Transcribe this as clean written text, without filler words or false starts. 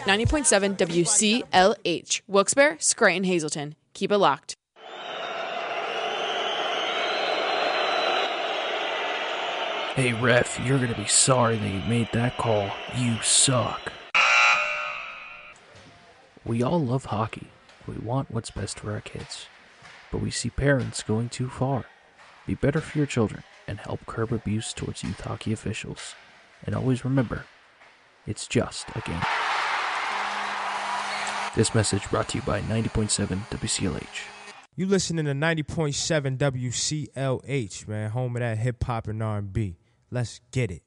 90.7 WCLH. Wilkes-Barre, Scranton, Hazleton. Keep it locked. Hey ref, you're gonna be sorry that you made that call. You suck. We all love hockey. We want what's best for our kids. But we see parents going too far. Be better for your children and help curb abuse towards youth hockey officials. And always remember, it's just a game. This message brought to you by 90.7 WCLH. You listening to 90.7 WCLH, man, home of that hip-hop and R&B. Let's get it.